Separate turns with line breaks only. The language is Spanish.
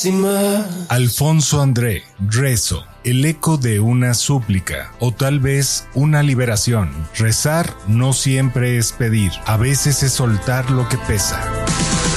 próxima.
Alfonso André, rezo, el eco de una súplica o tal vez una liberación. Rezar no siempre es pedir, a veces es soltar lo que pesa.